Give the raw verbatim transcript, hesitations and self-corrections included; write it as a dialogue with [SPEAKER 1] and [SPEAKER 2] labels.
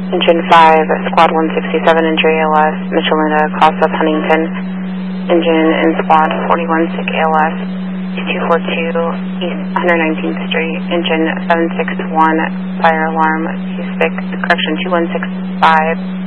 [SPEAKER 1] Engine five, Squad one sixty-seven, injury A L S, Michelina, cross of Huntington. Engine in Squad forty-one, sick A L S, two forty-two, East one nineteenth Street. Engine seven six one, fire alarm, two six, correction two one six five.